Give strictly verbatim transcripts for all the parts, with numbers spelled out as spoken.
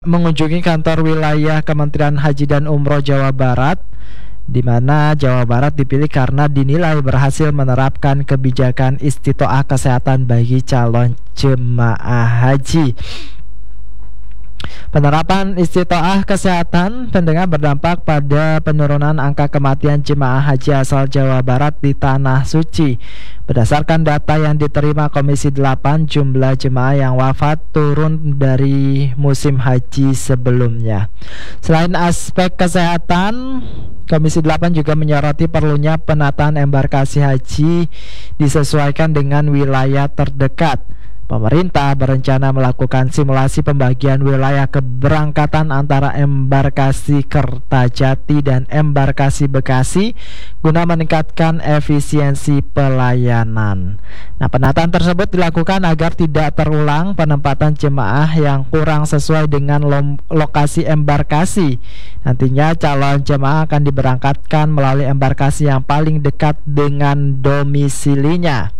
mengunjungi kantor wilayah Kementerian Haji dan Umroh Jawa Barat, di mana Jawa Barat dipilih karena dinilai berhasil menerapkan kebijakan istitoah kesehatan bagi calon jemaah haji. Penerapan istitoah kesehatan pendengar berdampak pada penurunan angka kematian jemaah haji asal Jawa Barat di Tanah Suci. Berdasarkan data yang diterima Komisi delapan, jumlah jemaah yang wafat turun dari musim haji sebelumnya. Selain aspek kesehatan, Komisi delapan juga menyoroti perlunya penataan embarkasi haji disesuaikan dengan wilayah terdekat. Pemerintah berencana melakukan simulasi pembagian wilayah keberangkatan antara embarkasi Kertajati dan embarkasi Bekasi guna meningkatkan efisiensi pelayanan. Nah, penataan tersebut dilakukan agar tidak terulang penempatan jemaah yang kurang sesuai dengan lo- lokasi embarkasi. Nantinya calon jemaah akan diberangkatkan melalui embarkasi yang paling dekat dengan domisilinya.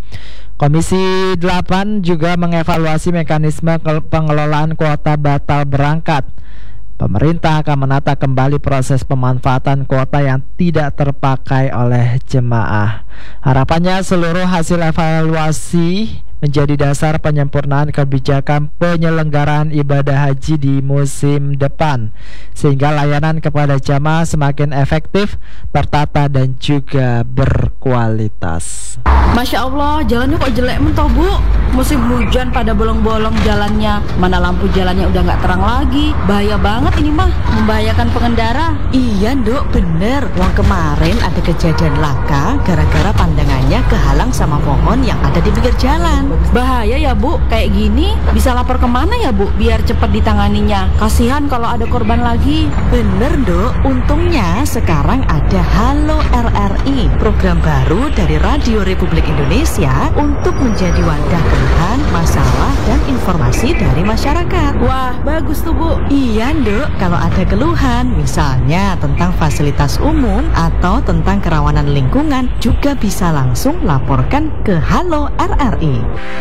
Komisi delapan juga mengevaluasi mekanisme pengelolaan kuota batal berangkat. Pemerintah akan menata kembali proses pemanfaatan kuota yang tidak terpakai oleh jemaah. Harapannya seluruh hasil evaluasi menjadi dasar penyempurnaan kebijakan penyelenggaraan ibadah haji di musim depan, sehingga layanan kepada jamaah semakin efektif, tertata dan juga berkualitas. Masya Allah, jalannya kok jelek mentoh Bu. Musim hujan pada bolong-bolong jalannya, mana lampu jalannya udah gak terang lagi. Bahaya banget ini mah, membahayakan pengendara. Iya Nduk, bener. Wong kemarin ada kejadian laka gara-gara pandangannya kehalang sama pohon yang ada di pinggir jalan. Bahaya ya Bu, kayak gini bisa lapor kemana ya Bu biar cepat ditanganinya? Kasihan kalau ada korban lagi. Bener Nduk, untungnya sekarang ada Halo R R I, program baru dari Radio Republik Indonesia untuk menjadi wadah keluhan, masalah, dan informasi dari masyarakat. Wah, bagus tuh Bu. Iya Nduk, kalau ada keluhan misalnya tentang fasilitas umum atau tentang kerawanan lingkungan juga bisa langsung laporkan ke Halo R R I.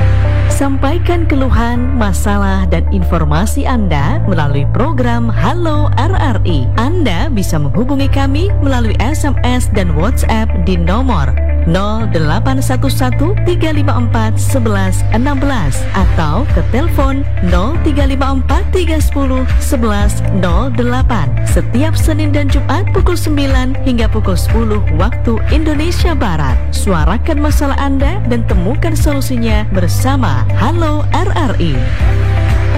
Sampaikan keluhan, masalah, dan informasi Anda melalui program Halo R R I. Anda bisa menghubungi kami melalui S M S dan WhatsApp di nomor nol delapan satu satu tiga lima empat satu satu enam belas atau ke telepon nol tiga lima empat tiga nol satu satu nol delapan setiap Senin dan Jumat pukul sembilan hingga pukul sepuluh waktu Indonesia Barat. Suarakan masalah Anda dan temukan solusinya bersama Halo R R I.